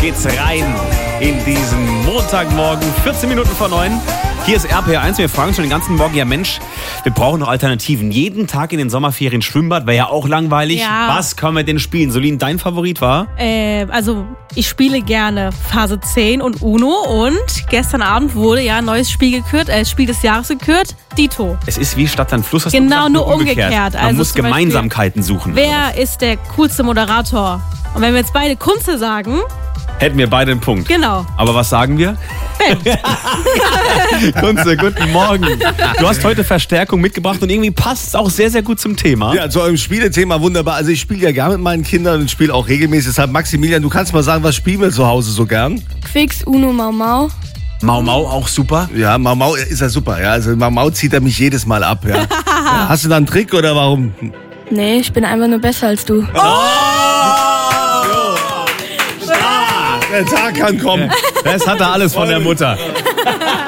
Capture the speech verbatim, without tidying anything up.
geht's rein in diesen Montagmorgen, vierzehn Minuten vor neun. Hier ist R P R eins. Wir fragen schon den ganzen Morgen, ja Mensch, wir brauchen noch Alternativen. Jeden Tag in den Sommerferien Schwimmbad wäre ja auch langweilig. Ja. Was können wir denn spielen? Solin, dein Favorit war? Äh, also ich spiele gerne Phase zehn und Uno und gestern Abend wurde ja ein neues Spiel gekürt, äh, Spiel des Jahres gekürt, Dito. Es ist wie Stadt, Land, Fluss. Hast Genau, du gesagt, nur umgekehrt. Man Also muss zum Beispiel, Gemeinsamkeiten suchen. Wer ist der coolste Moderator? Und wenn wir jetzt beide Kunze sagen, hätten wir beide einen Punkt. genau. Aber was sagen wir? Kunze, guten Morgen. Du hast heute Verstärkung mitgebracht und irgendwie passt es auch sehr, sehr gut zum Thema. Ja, zu eurem Spielethema wunderbar. Also ich spiele ja gern mit meinen Kindern und spiele auch regelmäßig. Deshalb, Maximilian, du kannst mal sagen, was spielen wir zu Hause so gern? Quicks, Uno, Mau Mau. Mau Mau auch super. Ja, Mau Mau ist ja super. Ja, also Mau Mau zieht er mich jedes Mal ab. Ja. Ja, hast du da einen Trick oder warum? Nee, ich bin einfach nur besser als du. Der Tag kann kommen. Das hat er alles von der Mutter.